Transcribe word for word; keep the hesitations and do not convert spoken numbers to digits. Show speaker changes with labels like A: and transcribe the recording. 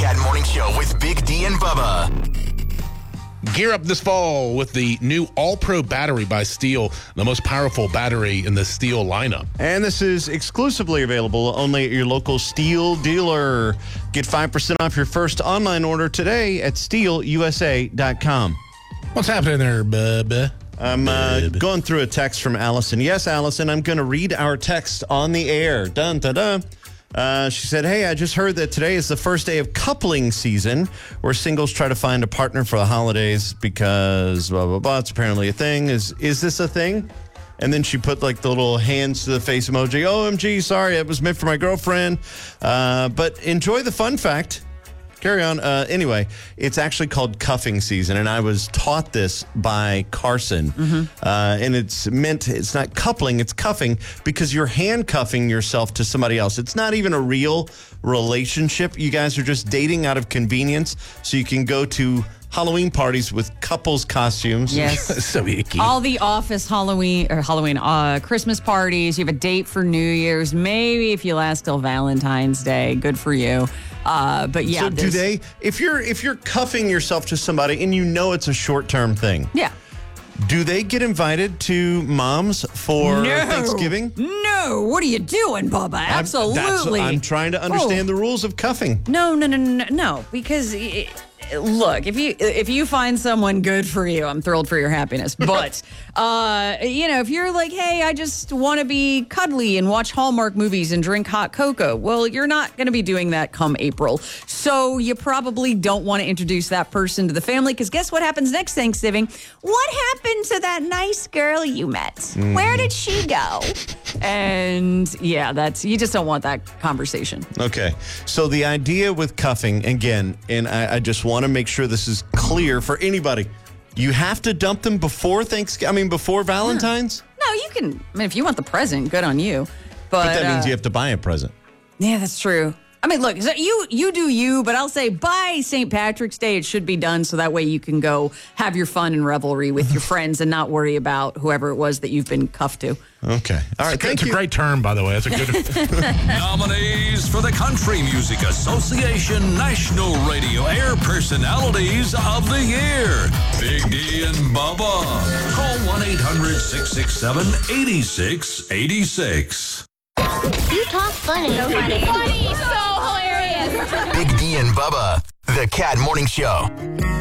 A: Cat Morning Show with Big D and Bubba.
B: Gear up this fall with the new All-Pro battery by Steel, the most powerful battery in the Steel lineup.
C: And this is exclusively available only at your local Steel dealer. Get five percent off your first online order today at steel u s a dot com.
B: What's happening there, Bubba?
C: I'm uh, going through a text from Allison. Yes, Allison, I'm going to read our text on the air. Dun, dun, dun. Uh, she said, hey, I just heard that today is the first day of coupling season where singles try to find a partner for the holidays because blah, blah, blah. It's apparently a thing. Is is this a thing? And then she put like the little hands to the face emoji. O M G, sorry, it was meant for my girlfriend. Uh, but enjoy the fun fact. Carry on. Uh, anyway, it's actually called cuffing season, and I was taught this by Carson. Mm-hmm. Uh, and it's meant, it's not coupling, it's cuffing because you're handcuffing yourself to somebody else. It's not even a real relationship. You guys are just dating out of convenience so you can go to Halloween parties with couples costumes.
D: Yes.
B: So icky.
D: All the office Halloween or Halloween uh, Christmas parties. You have a date for New Year's. Maybe if you last till Valentine's Day, good for you. Uh, but yeah,
C: So do they? If you're if you're cuffing yourself to somebody and you know it's a short term thing,
D: Yeah.
C: do they get invited to moms for
D: No.
C: Thanksgiving?
D: No. What are you doing, Bubba?
C: I'm-
D: Absolutely.
C: that's- I'm trying to understand
D: Oh.
C: the rules of cuffing.
D: No, no, no, no, no. Because eh, look, if you if you find someone good for you, I'm thrilled for your happiness. But uh, you know, if you're like, hey, I just want to be cuddly and watch Hallmark movies and drink hot cocoa, well, you're not going to be doing that come April. So you probably don't want to introduce that person to the family because guess what happens next Thanksgiving? What happened to that nice girl you met? Mm. Where did she go? And yeah, that's you just don't want that conversation.
C: Okay. So the idea with cuffing, again, and I, I just want to make sure this is clear for anybody. You have to dump them before Thanksgiving, I mean, before Valentine's?
D: No, you can. I mean, if you want the present, good on you. But,
C: But that means
D: uh,
C: you have to buy a present.
D: yeah, that's true. I mean, look, so you you do you, but I'll say by Saint Patrick's Day it should be done so that way you can go have your fun and revelry with your friends and not worry about whoever it was that you've been cuffed to.
C: Okay. All right.
B: It's,
C: Thank
B: it's
C: you.
B: a great term, by the way. That's a good.
E: Nominees for the Country Music Association National Radio Air Personalities of the Year. Big D and Bubba. Call one eight hundred six six seven eight six eight six.
F: You talk funny. So funny. Funny. So hilarious.
A: Big D and Bubba, the Cat Morning Show.